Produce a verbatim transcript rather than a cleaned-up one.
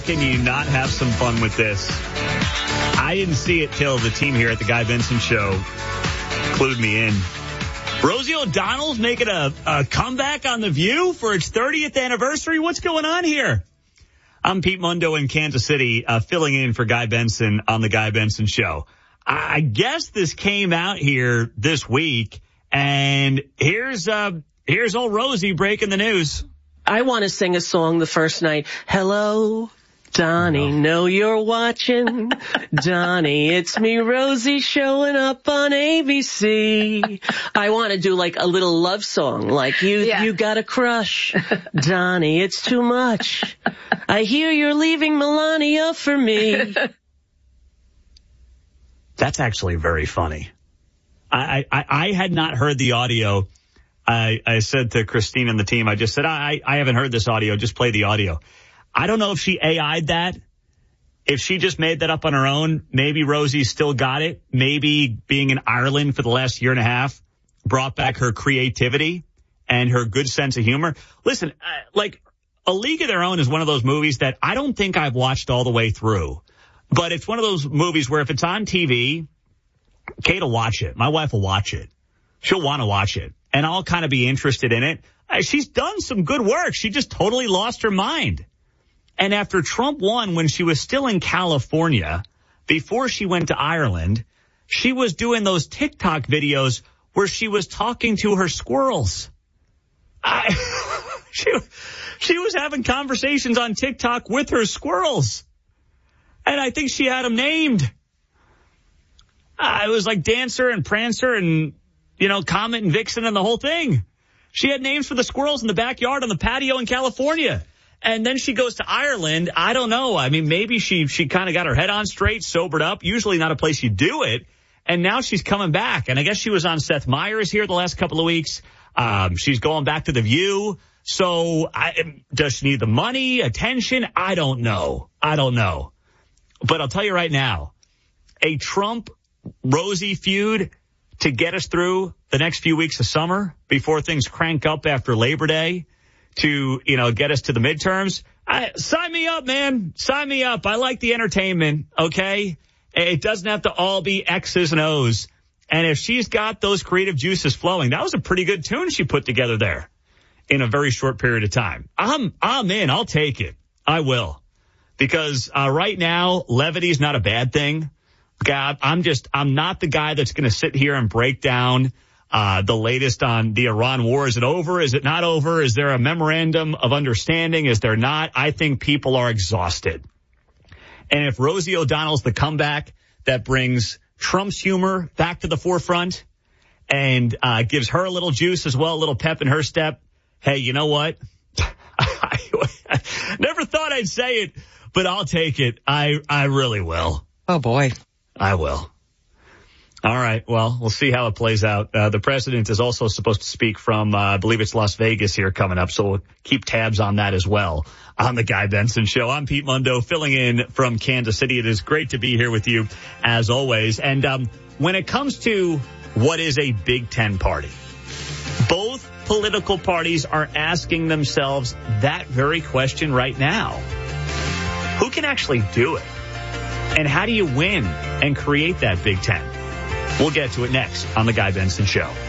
can you not have some fun with this? I didn't see it till the team here at the Guy Benson Show clued me in. Rosie O'Donnell's making a, a comeback on The View for its thirtieth anniversary. What's going on here? I'm Pete Mundo in Kansas City, uh, filling in for Guy Benson on the Guy Benson Show. I guess this came out here this week, and here's uh, here's old Rosie breaking the news. I want to sing a song the first night. Hello, Donnie, no. know you're watching. Donnie, it's me, Rosie, showing up on A B C. I want to do like a little love song, like you, yeah. you got a crush. Donnie, it's too much. I hear you're leaving Melania for me. That's actually very funny. I, I, I had not heard the audio. I, I said to Christine and the team, I just said, I, I haven't heard this audio. Just play the audio. I don't know if she A I'd that. If she just made that up on her own, maybe Rosie still got it. Maybe being in Ireland for the last year and a half brought back her creativity and her good sense of humor. Listen, uh, like A League of Their Own is one of those movies that I don't think I've watched all the way through. But it's one of those movies where if it's on T V, Kate will watch it. My wife will watch it. She'll want to watch it. And I'll kind of be interested in it. Uh, she's done some good work. She just totally lost her mind. And after Trump won, when she was still in California, before she went to Ireland, she was doing those TikTok videos where she was talking to her squirrels. I, she, she was having conversations on TikTok with her squirrels. And I think she had them named. Uh, it was like Dancer and Prancer and, you know, Comet and Vixen and the whole thing. She had names for the squirrels in the backyard on the patio in California. And then she goes to Ireland. I don't know. I mean, maybe she, she kind of got her head on straight, sobered up. Usually not a place you do it. And now she's coming back. And I guess she was on Seth Meyers here the last couple of weeks. Um, she's going back to The View. So I, does she need the money, attention? I don't know. I don't know. But I'll tell you right now, a Trump-Rosie feud to get us through the next few weeks of summer before things crank up after Labor Day to, you know, get us to the midterms. I, sign me up, man. Sign me up. I like the entertainment, okay? It doesn't have to all be X's and O's. And if she's got those creative juices flowing, that was a pretty good tune she put together there in a very short period of time. I'm, I'm in. I'll take it. I will. Because uh, right now, levity's not a bad thing. God, I'm just, I'm not the guy that's going to sit here and break down uh, the latest on the Iran war. Is it over? Is it not over? Is there a memorandum of understanding? Is there not? I think people are exhausted. And if Rosie O'Donnell's the comeback that brings Trump's humor back to the forefront and uh, gives her a little juice as well, a little pep in her step, hey, you know what? I, I never thought I'd say it, but I'll take it. I, I really will. Oh, boy. I will. All right. Well, we'll see how it plays out. Uh, the president is also supposed to speak from, uh, I believe it's Las Vegas here coming up. So we'll keep tabs on that as well on the Guy Benson Show. I'm Pete Mundo filling in from Kansas City. It is great to be here with you as always. And um, when it comes to what is a Big Ten party, both political parties are asking themselves that very question right now. Who can actually do it? And how do you win and create that Big Ten? We'll get to it next on the Guy Benson Show.